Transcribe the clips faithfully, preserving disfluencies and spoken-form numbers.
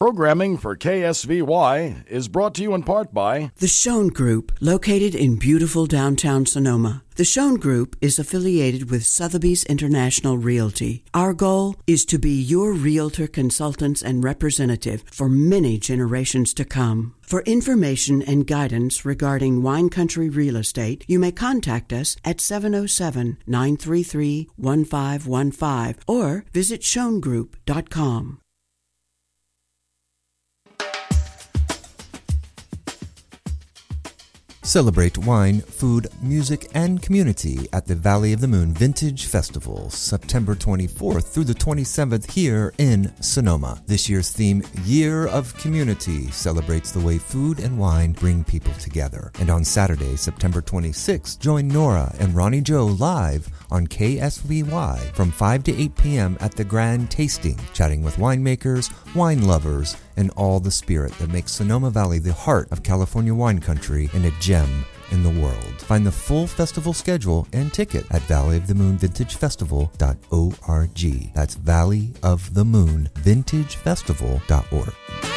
Programming for K S V Y is brought to you in part by The Schoen Group, located in beautiful downtown Sonoma. The Schoen Group is affiliated with Sotheby's International Realty. Our goal is to be your realtor, consultants, and representative for many generations to come. For information and guidance regarding wine country real estate, you may contact us at seven oh seven, nine three three, one five one five or visit schoen group dot com. Celebrate wine, food, music, and community at the Valley of the Moon Vintage Festival, September twenty-fourth through the twenty-seventh here in Sonoma. This year's theme, Year of Community, celebrates the way food and wine bring people together. And on Saturday, September twenty-sixth, join Nora and Ronnie Joe live on K S V Y from five to eight p.m. at the Grand Tasting, chatting with winemakers, wine lovers, and all the spirit that makes Sonoma Valley the heart of California wine country and a gem in the world. Find the full festival schedule and ticket at valley of the moon vintage festival dot org. That's valley of the moon vintage festival dot org.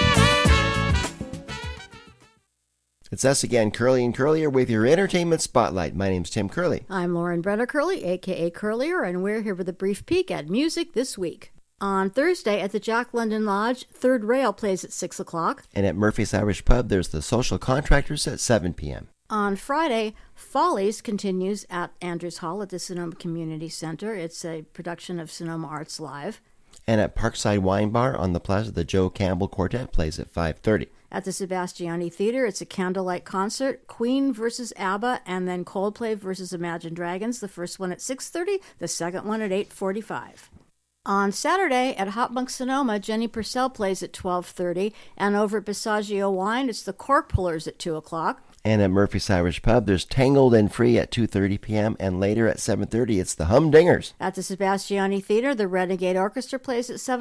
It's us again, Curly and Curlier, with your Entertainment Spotlight. My name's Tim Curley. I'm Lauren Brenner Curley, a k a. Curlier, and we're here with a brief peek at music this week. On Thursday at the Jack London Lodge, Third Rail plays at six o'clock. And at Murphy's Irish Pub, there's the Social Contractors at seven p.m. On Friday, Follies continues at Andrews Hall at the Sonoma Community Center. It's a production of Sonoma Arts Live. And at Parkside Wine Bar on the plaza, the Joe Campbell Quartet plays at five thirty. At the Sebastiani Theater, it's a candlelight concert, Queen versus ABBA, and then Coldplay versus Imagine Dragons. The first one at six thirty, the second one at eight forty-five. On Saturday at Hot Bunk Sonoma, Jenny Purcell plays at twelve thirty, and over at Passaggio Wine, it's the Cork Pullers at two o'clock. And at Murphy's Irish Pub, there's Tangled and Free at two thirty p.m., and later at seven thirty, it's the Humdingers. At the Sebastiani Theater, the Renegade Orchestra plays at seven